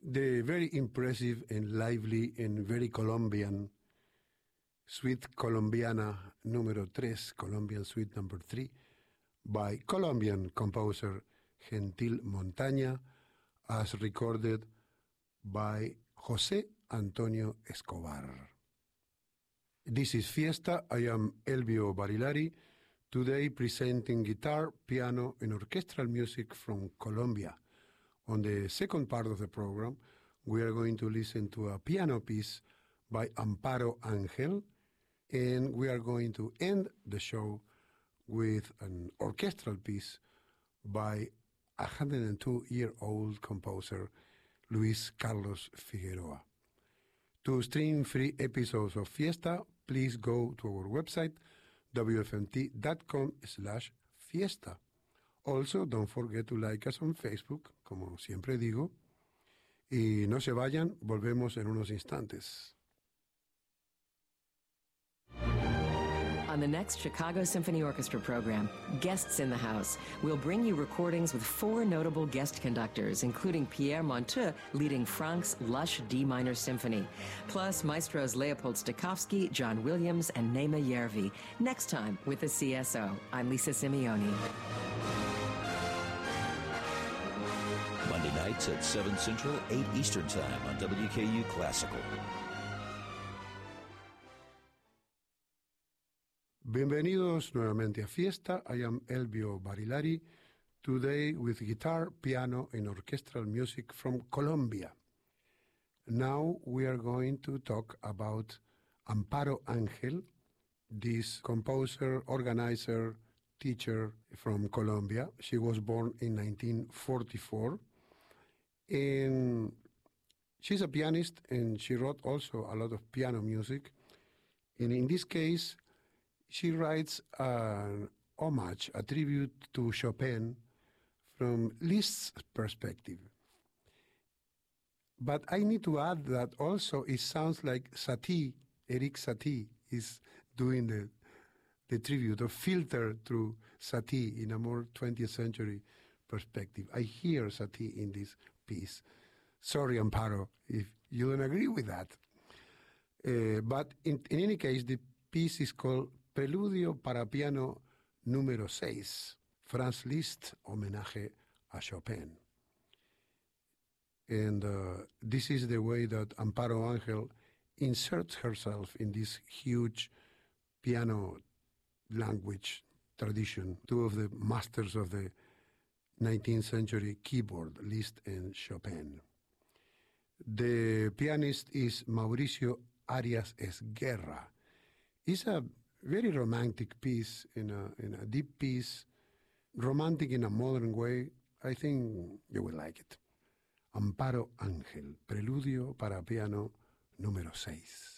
the very impressive and lively and very Colombian Suite Colombiana número 3, Colombian Suite number 3, by Colombian composer Gentil Montaña, as recorded by José Antonio Escobar. This is Fiesta. I am Elvio Barilari, today presenting guitar, piano, and orchestral music from Colombia. On the second part of the program, we are going to listen to a piano piece by Amparo Ángel, and we are going to end the show with an orchestral piece by 102-year-old composer Luis Carlos Figueroa. To stream free episodes of Fiesta, please go to our website, wfmt.com/fiesta. Also, don't forget to like us on Facebook, como siempre digo. Y no se vayan, volvemos en unos instantes. On the next Chicago Symphony Orchestra program, Guests in the House, we'll bring you recordings with 4 notable guest conductors, including Pierre Monteux leading Franck's lush D minor symphony, plus maestros Leopold Stokowski, John Williams, and Naima Järvi. Next time with the CSO, I'm Lisa Simeoni. Monday nights at 7 Central, 8 Eastern Time on WKU Classical. Bienvenidos nuevamente a Fiesta. I am Elvio Barilari, today with guitar, piano, and orchestral music from Colombia. Now we are going to talk about Amparo Ángel, this composer, organizer, teacher from Colombia. She was born in 1944, and she's a pianist, and she wrote also a lot of piano music. And in this case, she writes an homage, a tribute to Chopin from Liszt's perspective. But I need to add that also it sounds like Satie, Erik Satie, is doing the tribute, or filter through Satie in a more 20th century perspective. I hear Satie in this piece. Sorry, Amparo, if you don't agree with that. But in any case, the piece is called Preludio para piano número 6, Franz Liszt, homenaje a Chopin. And this is the way that Amparo Ángel inserts herself in this huge piano language tradition, 2 of the masters of the 19th century keyboard, Liszt and Chopin. The pianist is Mauricio Arias Esguerra. It's a very romantic piece, in a deep piece, romantic in a modern way. I think you will like it. Amparo Ángel, Preludio para piano número 6.